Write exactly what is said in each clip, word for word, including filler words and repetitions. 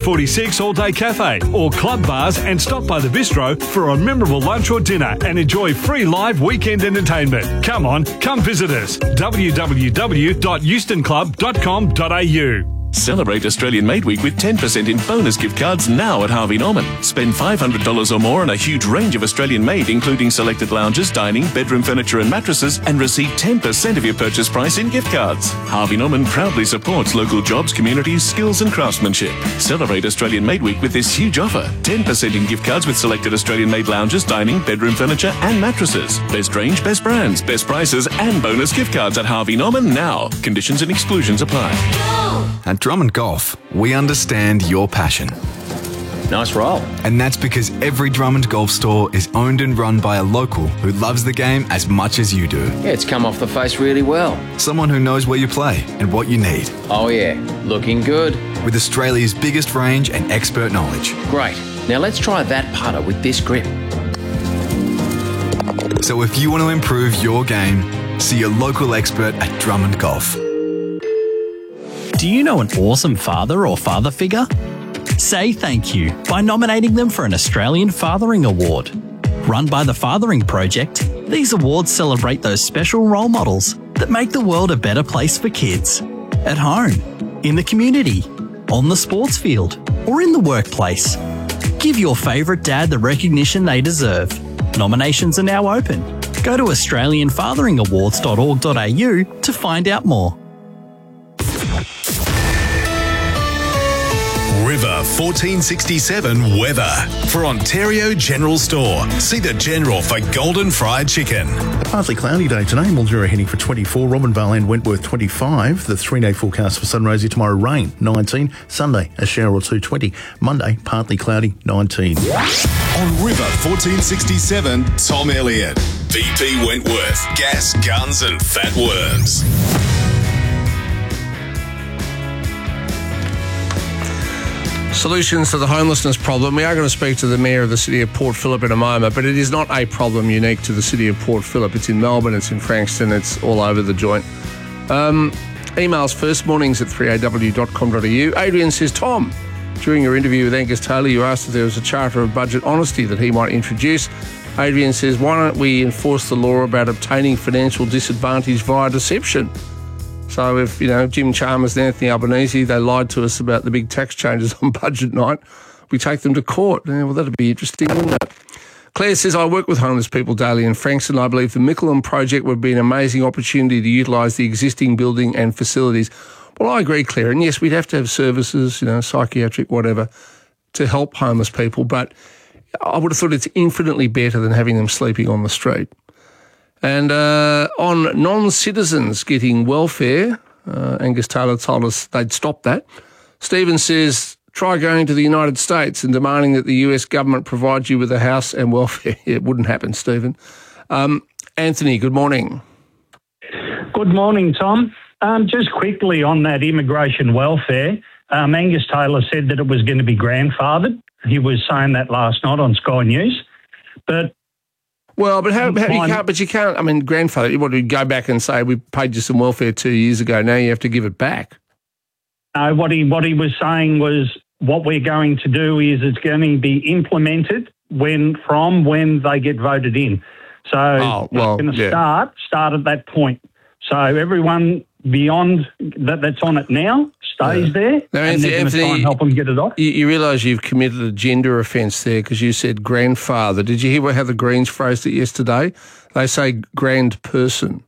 forty-six All Day Cafe or club bars, and stop by the bistro for a memorable lunch or dinner and enjoy free live weekend entertainment. Come on, come visit us. w w w dot euston club dot com dot a u. Celebrate Australian Made Week with ten percent in bonus gift cards now at Harvey Norman. Spend five hundred dollars or more on a huge range of Australian made, including selected lounges, dining, bedroom furniture and mattresses, and receive ten percent of your purchase price in gift cards. Harvey Norman proudly supports local jobs, communities, skills and craftsmanship. Celebrate Australian Made Week with this huge offer. ten percent in gift cards with selected Australian made lounges, dining, bedroom furniture and mattresses. Best range, best brands, best prices and bonus gift cards at Harvey Norman now. Conditions and exclusions apply. At Drummond Golf, we understand your passion. Nice roll. And that's because every Drummond Golf store is owned and run by a local who loves the game as much as you do. Yeah, it's come off the face really well. Someone who knows where you play and what you need. Oh yeah, looking good. With Australia's biggest range and expert knowledge. Great. Now let's try that putter with this grip. So if you want to improve your game, see your local expert at Drummond Golf. Do you know an awesome father or father figure? Say thank you by nominating them for an Australian Fathering Award. Run by the Fathering Project, these awards celebrate those special role models that make the world a better place for kids. At home, in the community, on the sports field, or in the workplace. Give your favourite dad the recognition they deserve. Nominations are now open. Go to australian fathering awards dot org dot a u to find out more. River fourteen sixty-seven weather. For Ontario General Store, see the General for golden fried chicken. Partly cloudy day today. Mildura heading for twenty-four. Robinvale and Wentworth twenty-five. The three-day forecast for Sunrosy tomorrow, rain nineteen. Sunday, a shower or two twenty. Monday, partly cloudy nineteen. On River fourteen sixty-seven, Tom Elliott. V P Wentworth, gas, guns and fat worms. Solutions to the homelessness problem. We are going to speak to the Mayor of the City of Port Phillip in a moment, but it is not a problem unique to the City of Port Phillip. It's in Melbourne, it's in Frankston, it's all over the joint. Um, emails first mornings at three a w dot com dot a u. Adrian says, Tom, during your interview with Angus Taylor, you asked if there was a charter of budget honesty that he might introduce. Adrian says, why don't we enforce the law about obtaining financial disadvantage via deception? So if, you know, Jim Chalmers and Anthony Albanese, they lied to us about the big tax changes on budget night, we take them to court. Yeah, well, that'd be interesting, wouldn't it? Claire says, I work with homeless people daily in Frankston. I believe the Mickleham project would be an amazing opportunity to utilise the existing building and facilities. Well, I agree, Claire. And yes, we'd have to have services, you know, psychiatric, whatever, to help homeless people. But I would have thought it's infinitely better than having them sleeping on the street. And uh, on non-citizens getting welfare, uh, Angus Taylor told us they'd stop that. Stephen says, try going to the United States and demanding that the U S government provide you with a house and welfare. It wouldn't happen, Stephen. Um, Anthony, good morning. Good morning, Tom. Um, just quickly on that immigration welfare, um, Angus Taylor said that it was going to be grandfathered. He was saying that last night on Sky News. But Well, but how, how you can't, but you can't, I mean, grandfather, you want to go back and say, we paid you some welfare two years ago, now you have to give it back. No, what he, what he was saying was what we're going to do is it's going to be implemented when from when they get voted in. So oh, well, it's going to yeah. start, start at that point. So everyone beyond that that's on it now stays yeah. there, now, and Anthony, they're going to try and help them get it off. You, you realise you've committed a gender offence there because you said grandfather. Did you hear how the Greens phrased it yesterday? They say grand person.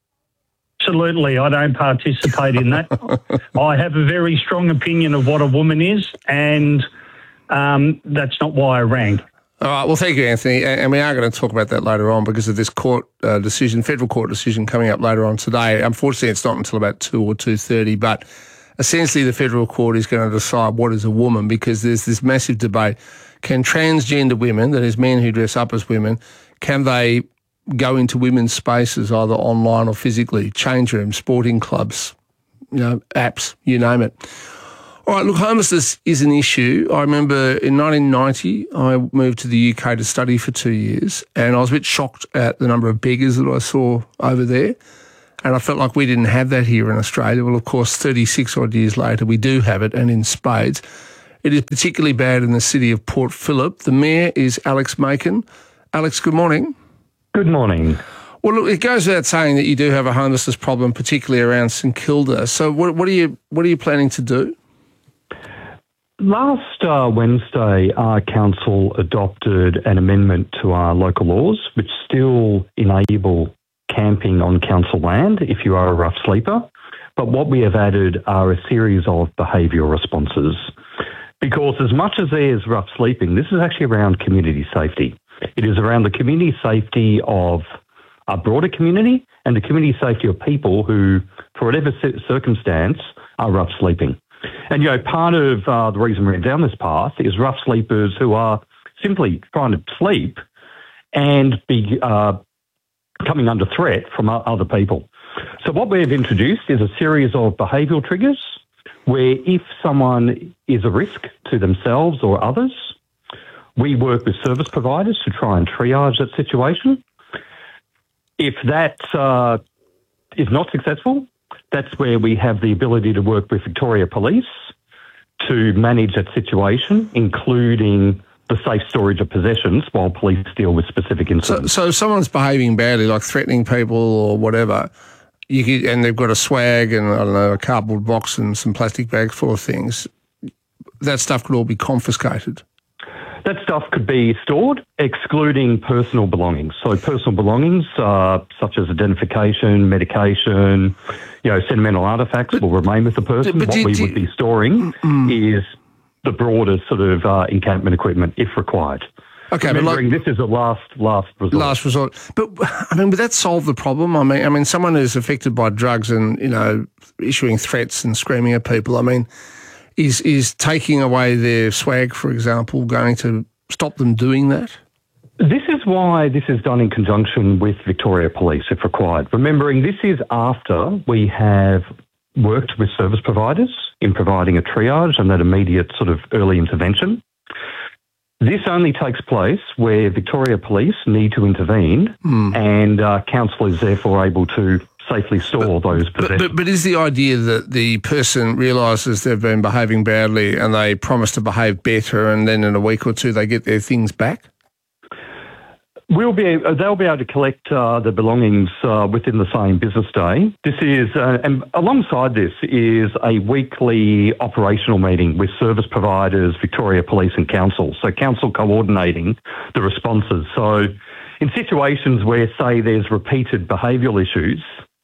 Absolutely, I don't participate in that. I have a very strong opinion of what a woman is, and um, that's not why I rang. All right, well, thank you, Anthony. And we are going to talk about that later on because of this court uh, decision, federal court decision coming up later on today. Unfortunately, it's not until about two or two thirty, but essentially the federal court is going to decide what is a woman because there's this massive debate. Can transgender women, that is men who dress up as women, can they go into women's spaces either online or physically, change rooms, sporting clubs, you know, apps, you name it. All right, look, homelessness is an issue. I remember in nineteen ninety, I moved to the U K to study for two years, and I was a bit shocked at the number of beggars that I saw over there, and I felt like we didn't have that here in Australia. Well, of course, thirty-six odd years later, we do have it, and in spades. It is particularly bad in the city of Port Phillip. The mayor is Alex Makin. Alex, good morning. Good morning. Well, look, it goes without saying that you do have a homelessness problem, particularly around St Kilda. So what, what are you what are you planning to do? Last uh, Wednesday, our council adopted an amendment to our local laws which still enable camping on council land if you are a rough sleeper. But what we have added are a series of behavioural responses. Because as much as there's rough sleeping, this is actually around community safety. It is around the community safety of our broader community and the community safety of people who, for whatever circumstance, are rough sleeping. And, you know, part of uh, the reason we're down this path is rough sleepers who are simply trying to sleep and be uh, coming under threat from other people. So what we've introduced is a series of behavioural triggers where if someone is a risk to themselves or others, we work with service providers to try and triage that situation. If that uh, is not successful, that's where we have the ability to work with Victoria Police to manage that situation, including the safe storage of possessions while police deal with specific incidents. So, so if someone's behaving badly, like threatening people or whatever, you could, and they've got a swag and, I don't know, a cardboard box and some plastic bags full of things, that stuff could all be confiscated. That stuff could be stored, excluding personal belongings. So personal belongings, uh, such as identification, medication, you know, sentimental artefacts but, will remain with the person. What you, we would be storing mm, is the broader sort of uh, encampment equipment, if required. Okay, Remembering but like, this is a last last resort. Last resort. But, I mean, would that solve the problem? I mean, I mean, someone who's affected by drugs and, you know, issuing threats and screaming at people, I mean, Is is taking away their swag, for example, going to stop them doing that? This is why this is done in conjunction with Victoria Police, if required. Remembering this is after we have worked with service providers in providing a triage and that immediate sort of early intervention. This only takes place where Victoria Police need to intervene mm. and uh, council is therefore able to safely store but, those possessions. But, but, but is the idea that the person realises they've been behaving badly and they promise to behave better and then in a week or two they get their things back? We'll be, they'll be able to collect uh, the belongings uh, within the same business day. This is, uh, and alongside this is a weekly operational meeting with service providers, Victoria Police and Council. So Council coordinating the responses. So in situations where, say, there's repeated behavioural issues,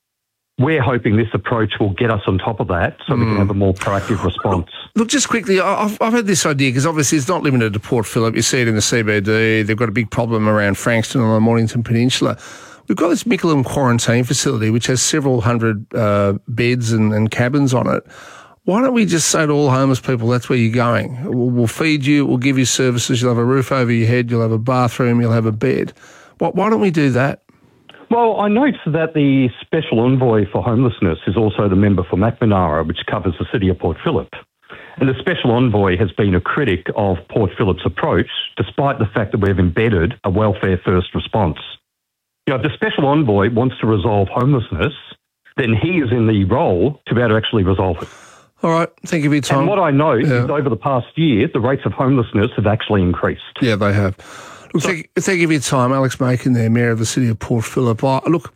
we're hoping this approach will get us on top of that so mm. we can have a more proactive response. Look, just quickly, I've, I've had this idea because obviously it's not limited to Port Phillip. You see it in the C B D. They've got a big problem around Frankston on the Mornington Peninsula. We've got this Mickleham quarantine facility which has several hundred uh, beds and, and cabins on it. Why don't we just say to all homeless people, that's where you're going. We'll, we'll feed you, we'll give you services, you'll have a roof over your head, you'll have a bathroom, you'll have a bed. Why, why don't we do that? Well, I note that the Special Envoy for Homelessness is also the member for Macmonara, which covers the city of Port Phillip. And the Special Envoy has been a critic of Port Phillip's approach, despite the fact that we've embedded a welfare-first response. You know, if the Special Envoy wants to resolve homelessness, then he is in the role to be able to actually resolve it. All right, thank you for your time. And what I note yeah. is over the past year, the rates of homelessness have actually increased. Yeah, they have. Look, So, thank, thank you for your time. Alex Makin there, Mayor of the City of Port Phillip. I, look,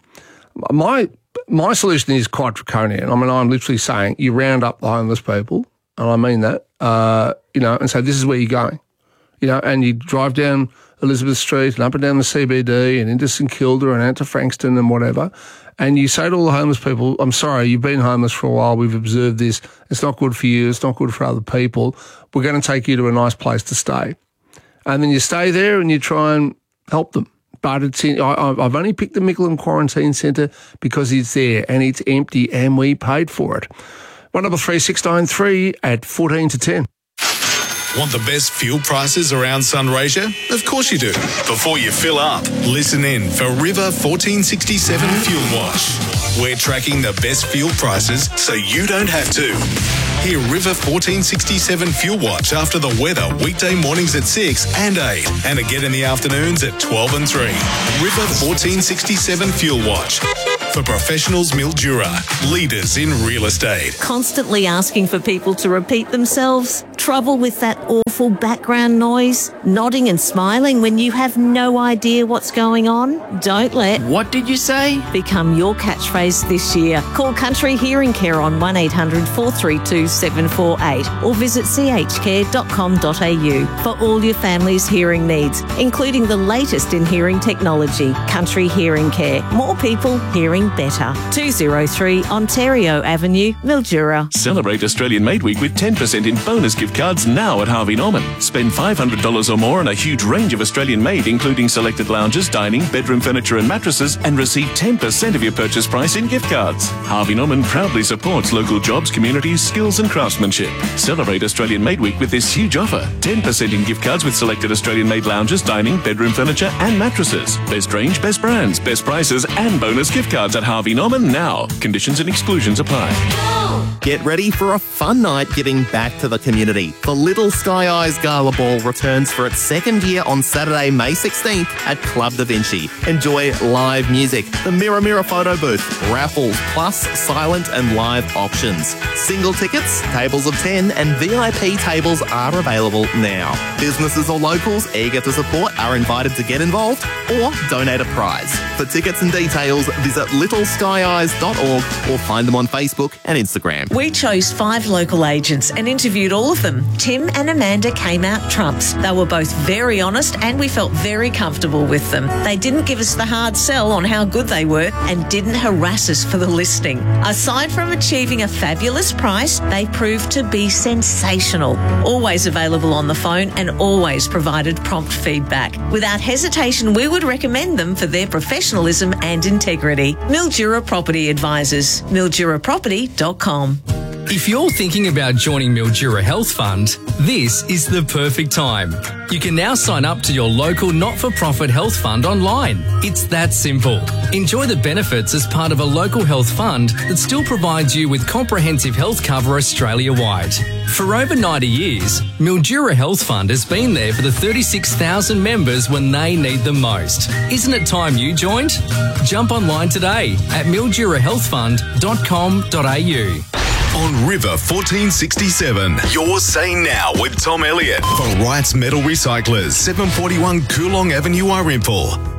my my solution is quite draconian. I mean, I'm literally saying you round up the homeless people, and I mean that, uh, you know, and say this is where you're going, you know, and you drive down Elizabeth Street and up and down the C B D and into St Kilda and out to Frankston and whatever, and you say to all the homeless people, I'm sorry, you've been homeless for a while, we've observed this, it's not good for you, it's not good for other people, we're going to take you to a nice place to stay. And then you stay there and you try and help them. But it's in, I, I've only picked the Mickleham Quarantine Centre because it's there and it's empty and we paid for it. one double three six nine three at fourteen to ten. Want the best fuel prices around Sunraysia? Of course you do. Before you fill up, listen in for River fourteen sixty-seven Fuel Watch. We're tracking the best fuel prices so you don't have to. Hear River fourteen sixty-seven Fuel Watch after the weather weekday mornings at six and eight and again in the afternoons at twelve and three. River fourteen sixty-seven Fuel Watch. For professionals, Mildura, leaders in real estate. Constantly asking for people to repeat themselves? Trouble with that awful background noise? Nodding and smiling when you have no idea what's going on? Don't let What did you say? become your catchphrase this year. Call Country Hearing Care on one eight hundred four three two seven four eight or visit c h care dot com dot a u for all your family's hearing needs, including the latest in hearing technology. Country Hearing Care. More people hearing better. two oh three Ontario Avenue, Mildura. Celebrate Australian Made Week with ten percent in bonus gift cards now at Harvey Norman. Spend five hundred dollars or more on a huge range of Australian made, including selected lounges, dining, bedroom furniture and mattresses, and receive ten percent of your purchase price in gift cards. Harvey Norman proudly supports local jobs, communities, skills and craftsmanship. Celebrate Australian Made Week with this huge offer. ten percent in gift cards with selected Australian made lounges, dining, bedroom furniture and mattresses. Best range, best brands, best prices and bonus gift cards at Harvey Norman now. Conditions and exclusions apply. Get ready for a fun night giving back to the community. The Little Sky Eyes Gala Ball returns for its second year on Saturday, May sixteenth at Club Da Vinci. Enjoy live music, the Mirror Mirror photo booth, raffles, plus silent and live auctions. Single tickets, tables of ten and V I P tables are available now. Businesses or locals eager to support are invited to get involved or donate a prize. For tickets and details, visit little sky eyes dot org or find them on Facebook and Instagram. We chose five local agents and interviewed all of them. Tim and Amanda came out trumps. They were both very honest and we felt very comfortable with them. They didn't give us the hard sell on how good they were and didn't harass us for the listing. Aside from achieving a fabulous price, they proved to be sensational. Always available on the phone and always provided prompt feedback. Without hesitation, we would recommend them for their professionalism and integrity. Mildura Property Advisors, mildura property dot com. If you're thinking about joining Mildura Health Fund, this is the perfect time. You can now sign up to your local not-for-profit health fund online. It's that simple. Enjoy the benefits as part of a local health fund that still provides you with comprehensive health cover Australia-wide. For over ninety years, Mildura Health Fund has been there for the thirty-six thousand members when they need them most. Isn't it time you joined? Jump online today at mildura health fund dot com dot a u. On River fourteen sixty-seven, you're saying now with Tom Elliott for Wright's Metal Recyclers, seven forty-one Coolong Avenue, Arinpal.